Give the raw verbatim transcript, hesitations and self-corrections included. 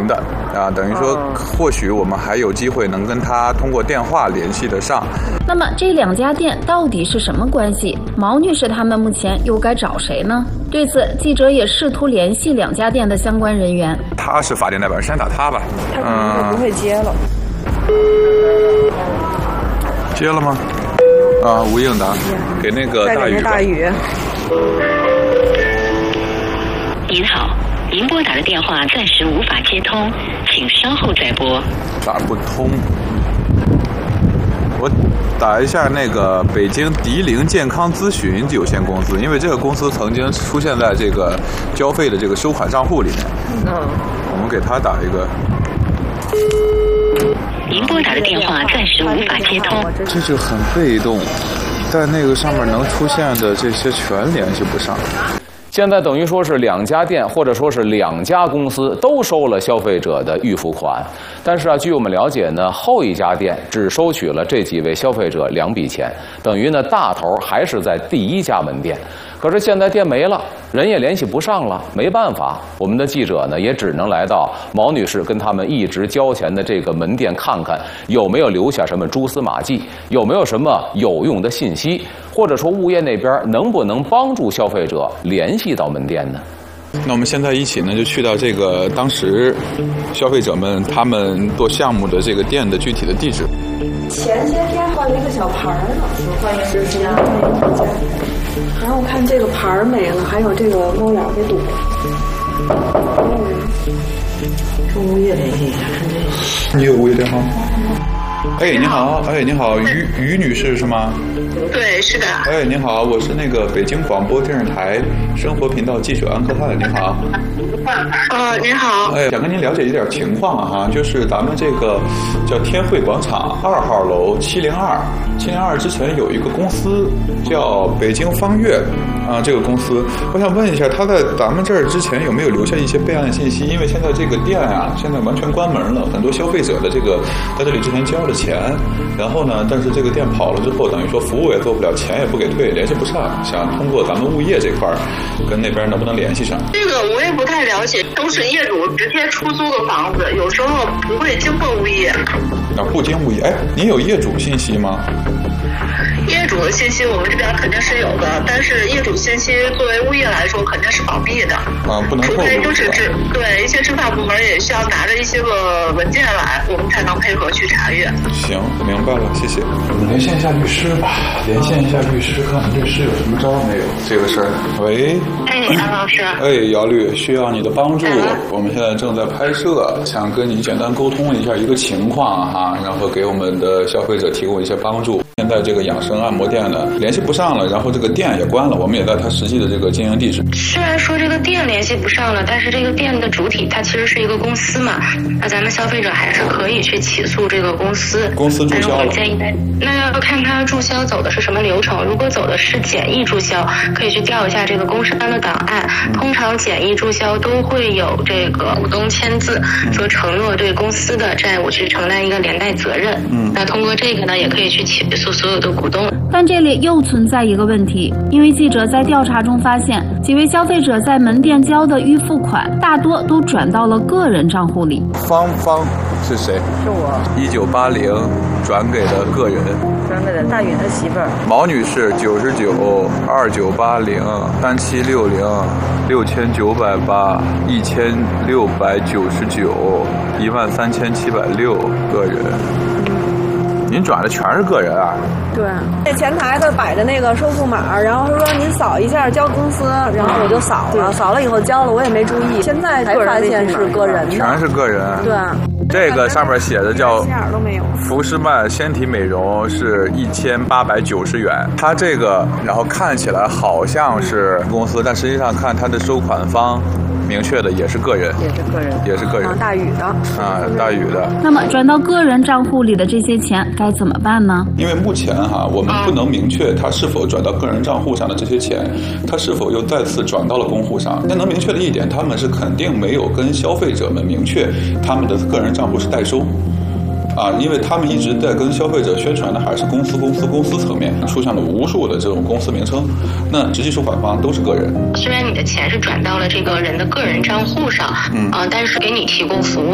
的啊，等于说或许我们还有机会能跟他通过电话联系得上。 那么这两家店到底是什么关系？毛女士他们目前又该找谁呢？对此，记者也试图联系两家店的相关人员。 他是法定代表人，先打他吧。 他可能就不会接了。 嗯、接了吗？啊，吴应达，给那个大宇。 大宇。 您好，您拨打的电话暂时无法接通，请稍后再拨。 打不通。我打一下那个北京迪灵健康咨询有限公司，因为这个公司曾经出现在这个交费的这个收款账户里面。嗯，我们给他打一个。 您拨打的电话暂时无法接通。 这就很被动，在那个上面能出现的这些全联系不上。 现在等于说是两家店或者说是两家公司都收了消费者的预付款，但是啊，据我们了解呢，后一家店只收取了这几位消费者两笔钱，等于呢大头还是在第一家门店。可是现在店没了，人也联系不上了，没办法，我们的记者呢也只能来到毛女士跟他们一直交钱的这个门店看看有没有留下什么蛛丝马迹，有没有什么有用的信息，或者说物业那边能不能帮助消费者联系到门店呢？ 那我们现在一起呢，就去到这个当时消费者们他们做项目的这个店的具体的地址。 前些天换了一个小牌儿呢，欢迎之家，欢迎之家。然后我看这个牌儿没了，还有这个猫眼给堵了。跟物业联系一下，看这个。 你有物业电话吗？哎，你好，哎，你好，于于女士是吗？ 对，是的。 哎，你好，我是那个北京广播电视台生活频道记者安科汉，你好。 呃，您好。 哎，想跟您了解一点情况哈，就是咱们这个叫天汇广场二号楼七零二，七零二之前有一个公司叫北京方悦啊，这个公司，我想问一下，他在咱们这儿之前有没有留下一些备案信息？因为现在这个店啊，现在完全关门了，很多消费者的这个在这里之前交了钱，然后呢，但是这个店跑了之后，等于说服务也做不了，钱也不给退，联系不上，想通过咱们物业这块儿跟那边能不能联系上？ 这个我也不太了解，都是业主直接出租的房子，有时候不会经过物业。 啊，不经物业。哎，您有业主信息吗？ 业主的信息我们这边肯定是有的，但是业主信息作为物业来说肯定是保密的。 啊，不能透露。除非就是执对一些执法部门也需要拿着一些个文件来，我们才能配合去查阅。 行，明白了，谢谢。我们连线一下律师吧，连线一下律师，看看律师有什么招没有这个事儿。喂。 哎，安老师。 哎，姚律，需要你的帮助。我们现在正在拍摄，想跟你简单沟通一下一个情况哈，然后给我们的消费者提供一些帮助。现在这个养生按摩店呢联系不上了，然后这个店也关了，我们也在它实际的这个经营地址。 虽然说这个店联系不上了，但是这个店的主体它其实是一个公司嘛，那咱们消费者还是可以去起诉这个公司。 公司注销了。但是我们建议， 那要看它注销走的是什么流程。如果走的是简易注销，可以去调一下这个工商的档案。通常简易注销都会有这个股东签字，说承诺对公司的债务去承担一个连带责任。嗯，那通过这个呢，也可以去起诉所有的股东。 但这里又存在一个问题，因为记者在调查中发现，几位消费者在门店交的预付款大多都转到了个人账户里。 芳芳是谁？ 是我。 一九八零转给了个人。 转给了大宇他媳妇儿。 毛女士九十九二九八零三七六零六千九百八一千六百九十九一万三千七百六个人。您转的全是个人啊？ 对，这前台的摆着那个收付码，然后说您扫一下交公司，然后我就扫了，扫了以后交了，我也没注意，现在才发现是个人的， 全是个人。 对， 这个上面写的叫福诗曼纤体美容是一千八百九十元，它这个然后看起来好像是公司，但实际上看它的收款方。明确的也是个人， 也是个人， 也是个人， 啊、大宇的啊，大宇的。 那么转到个人账户里的这些钱该怎么办呢？ 因为目前哈，我们不能明确他是否转到个人账户上的这些钱，他是否又再次转到了公户上。但能明确的一点，他们是肯定没有跟消费者们明确他们的个人账户是代收。啊，因为他们一直在跟消费者宣传的还是公司、公司、公司层面，出现了无数的这种公司名称，那实际收款方都是个人。 虽然你的钱是转到了这个人的个人账户上，嗯，啊、呃，但是给你提供服务